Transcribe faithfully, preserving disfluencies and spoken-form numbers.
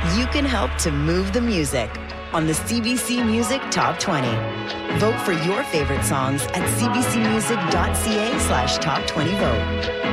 You can help to move the music on the C B C Music Top twenty. Vote for your favorite songs at cbcmusic.ca slash top 20 vote.